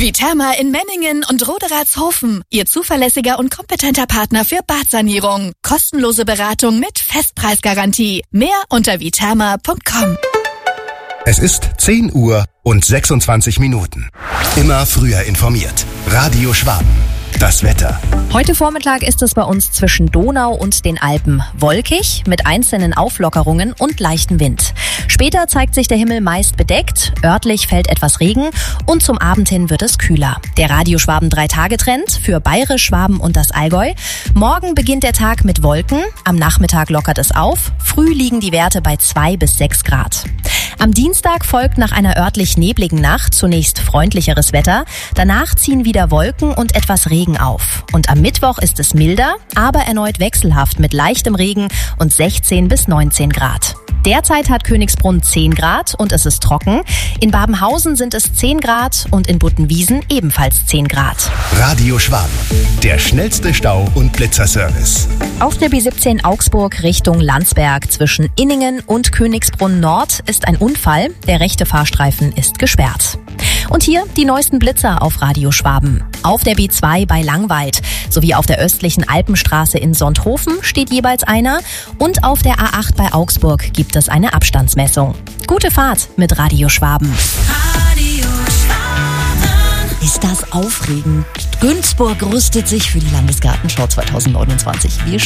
Viterma in Menningen und Roderatshofen. Ihr zuverlässiger und kompetenter Partner für Badsanierung. Kostenlose Beratung mit Festpreisgarantie. Mehr unter viterma.com. Es ist 10 Uhr und 26 Minuten. Immer früher informiert. Radio Schwaben. Das Wetter. Heute Vormittag ist es bei uns zwischen Donau und den Alpen wolkig mit einzelnen Auflockerungen und leichten Wind. Später zeigt sich der Himmel meist bedeckt, örtlich fällt etwas Regen und zum Abend hin wird es kühler. Der Radio Schwaben 3-Tage-Trend für Bayerisch, Schwaben und das Allgäu. Morgen beginnt der Tag mit Wolken, am Nachmittag lockert es auf, früh liegen die Werte bei 2 bis 6 Grad. Am Dienstag folgt nach einer örtlich nebligen Nacht zunächst freundlicheres Wetter, danach ziehen wieder Wolken und etwas Regen auf. Und am Mittwoch ist es milder, aber erneut wechselhaft mit leichtem Regen und 16 bis 19 Grad. Derzeit hat Königsbrunn 10 Grad und es ist trocken. In Babenhausen sind es 10 Grad und in Buttenwiesen ebenfalls 10 Grad. Radio Schwaben, der schnellste Stau- und Blitzerservice. Auf der B17 Augsburg Richtung Landsberg zwischen Inningen und Königsbrunn Nord ist ein Unfall. Der rechte Fahrstreifen ist gesperrt. Und hier die neuesten Blitzer auf Radio Schwaben. Auf der B2 bei Langwald sowie auf der östlichen Alpenstraße in Sonthofen steht jeweils einer und auf der A8 bei Augsburg gibt es eine Abstandsmessung. Gute Fahrt mit Radio Schwaben. Radio Schwaben. Ist das aufregend? Günzburg rüstet sich für die Landesgartenschau 2029. Wir